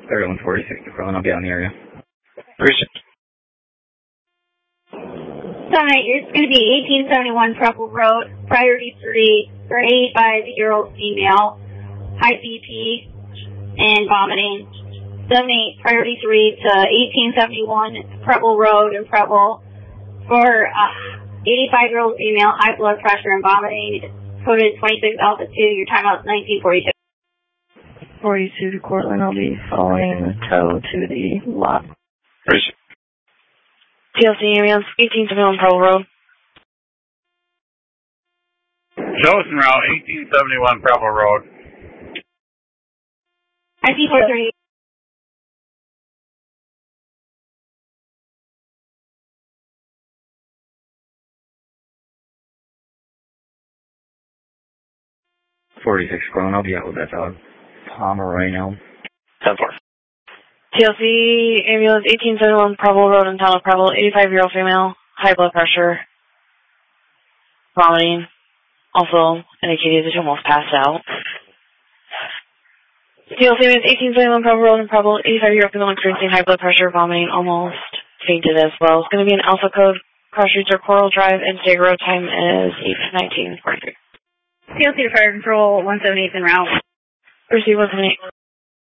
3146 to Crowell, I'll be out in the area. Appreciate it. Tonight, it's going to be 1871 Preble Road, priority 3 for 85-year-old female, high BP and vomiting. 78 priority 3 to 1871 Preble Road in Preble for 85-year-old female, high blood pressure and vomiting. Coded 26 Alpha 2, your timeout is 1942. 42 to Cortland, I'll be following the tow to the lot. Appreciate it. TLC ambulance, 1871 Preble Road. Chosen route, 1871 Preble Road. IC-43. Crowell, I'll be out with that dog. Pomeroy now. 10-4. TLC ambulance, 1871 Preble Road in town of Preble, 85-year-old female, high blood pressure, vomiting, also indicated that she almost passed out. TLC ambulance, 1871 Preble Road in Preble, 85-year-old female experiencing high blood pressure, vomiting, almost fainted as well. It's going to be an Alpha code. Cross streets are Coral Drive, and today's road time is 8:19:43. TLC to Fire Control, 178 en route. Receive 178.